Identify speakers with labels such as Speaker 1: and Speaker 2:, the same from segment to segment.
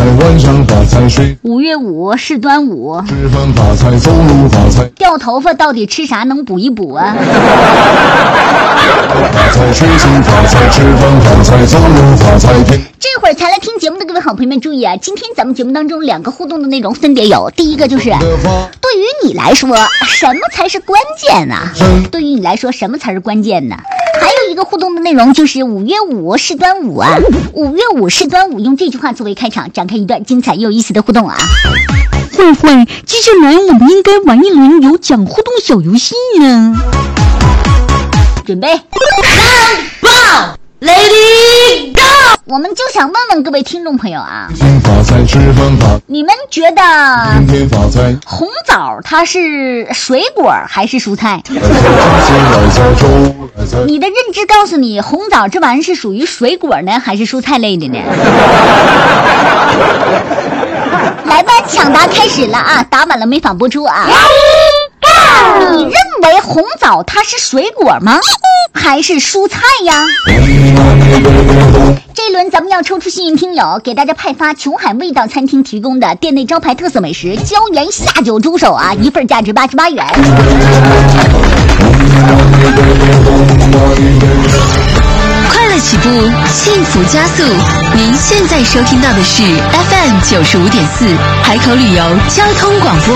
Speaker 1: 财，晚上发财，睡
Speaker 2: 5月5是端午，
Speaker 1: 吃饭发财，走路发财，
Speaker 2: 掉头发到底吃啥能补一补啊？
Speaker 1: 发财，睡醒发财，吃饭发财，走路发财。
Speaker 2: 这会儿才来听节目的各位好朋友们注意啊，今天咱们节目当中2个互动的内容分别有，第一个就是对于你来说什么才是关键呢？对于你来说什么才是关键呢？还有一个互动的内容就是5月5是端午啊，5月5是端午，用这句话作为开场，展开一段精彩又有意思的互动啊。
Speaker 3: 慧慧，接下来我们应该玩一轮有奖互动小游戏呢。
Speaker 2: 准备
Speaker 3: Lady Go！
Speaker 2: 我们就想问问各位听众朋友啊，
Speaker 1: 发财，吃饭发财，
Speaker 2: 你们觉得
Speaker 1: 天天发财，
Speaker 2: 红枣它是水果还是蔬菜？你的认知告诉你，红枣这玩意儿是属于水果呢，还是蔬菜类的呢？来吧，抢答开始了啊！答晚了没法播出啊！你认为红枣它是水果吗？还是蔬菜呀？这一轮咱们要抽出幸运听友，给大家派发琼海味道餐厅提供的店内招牌特色美食椒盐下酒猪手啊，一份价值88元。
Speaker 4: 快乐起步，幸福加速。您现在收听到的是 FM 95.4海口旅游交通广播。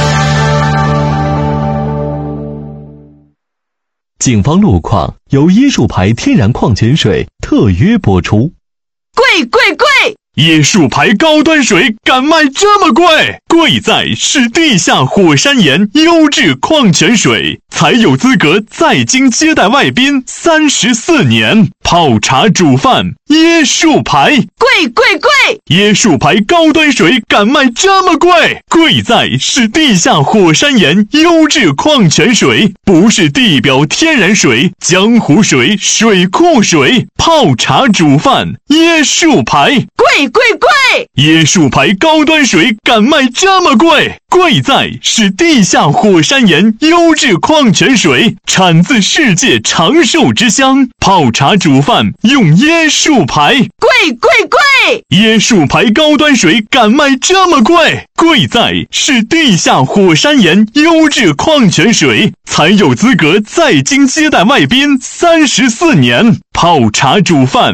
Speaker 5: 警方路况由椰树牌天然矿泉水特约播出。
Speaker 6: 贵！椰树牌高端水敢卖这么贵？贵在是地下火山岩优质矿泉水，才有资格在京接待外宾34年。泡茶煮饭，椰树牌贵！椰树牌高端水敢卖这么贵？贵在是地下火山岩优质矿泉水，不是地表天然水、江湖水、水库水。泡茶煮饭，椰树牌贵！椰树牌高端水敢卖这么贵？贵在是地下火山岩优质矿泉水，产自世界长寿之乡。泡茶煮饭用椰树牌贵！椰树牌高端水敢卖这么贵？贵在是地下火山岩优质矿泉水，才有资格在京接待外宾34年。泡茶煮饭